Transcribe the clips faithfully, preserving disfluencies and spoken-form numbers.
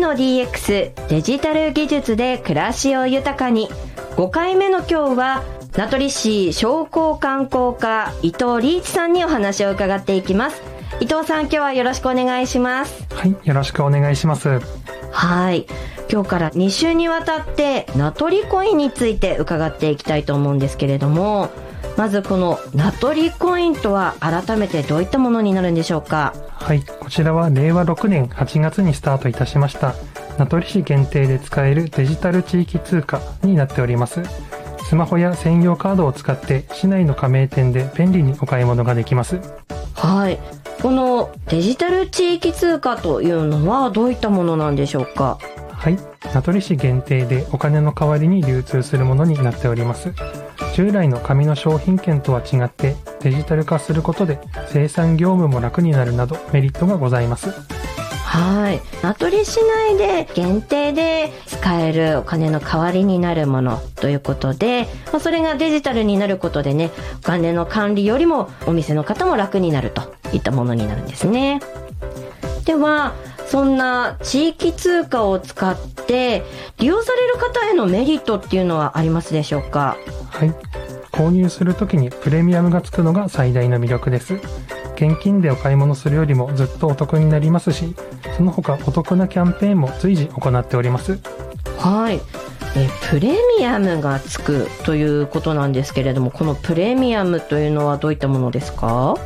の ディーエックス デジタル技術で暮らしを豊かに。ごかいめの今日は名取市商工観光課伊藤理一さんにお話を伺っていきます。伊藤さん、今日はよろしくお願いします。 はい、よろしくお願いします。 はい、今日からに週にわたって名取コインについて伺っていきたいと思うんですけれども、まずこの名取コインとは改めてどういったものになるんでしょうか。 はい、こちらはれいわろくねんはちがつにスタートいたしました名取市限定で使えるデジタル地域通貨になっております。スマホや専用カードを使って市内の加盟店で便利にお買い物ができます。 はい、このデジタル地域通貨というのはどういったものなんでしょうか。 はい、名取市限定でお金の代わりに流通するものになっております。従来の紙の商品券とは違ってデジタル化することで生産業務も楽になるなどメリットがございます。 はい、名取市内で限定で使えるお金の代わりになるものということで、まあ、それがデジタルになることでね、お金の管理よりもお店の方も楽になるといったものになるんですね。ではそんな地域通貨を使って利用される方へのメリットっていうのはありますでしょうか。 はい、購入するときにプレミアムがつくのが最大の魅力です。現金でお買い物するよりもずっとお得になりますし、その他お得なキャンペーンも随時行っております。 はい、えプレミアムがつくということなんですけれども、このプレミアムというのはどういったものですか。 はい、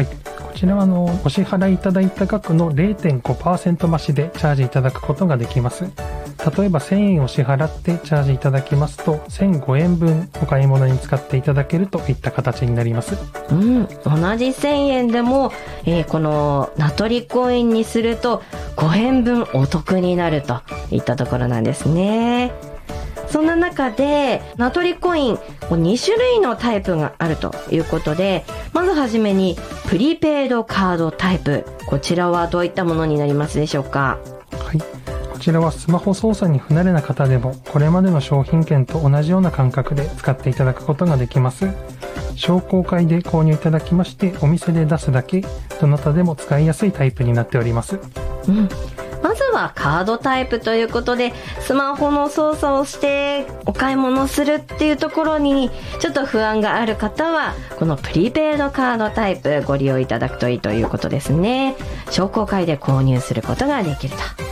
こちらはあのお支払いいただいた額の れいてんごパーセント 増しでチャージいただくことができます。例えばせんえんを支払ってチャージいただきますとせんごえんぶんお買い物に使っていただけるといった形になります。 うん、同じせんえんでも、えー、この名取コインにするとごえんぶんお得になるといったところなんですね。そんな中で名取コインに種類のタイプがあるということで、まずはじめにプリペイドカードタイプ、こちらはどういったものになりますでしょうか。 はい、こちらはスマホ操作に不慣れな方でもこれまでの商品券と同じような感覚で使っていただくことができます。商工会で購入いただきましてお店で出すだけ、どなたでも使いやすいタイプになっております。 うん、まずはカードタイプということで、スマホの操作をしてお買い物するっていうところにちょっと不安がある方はこのプリペイドカードタイプご利用いただくといいということですね。商工会で購入することができると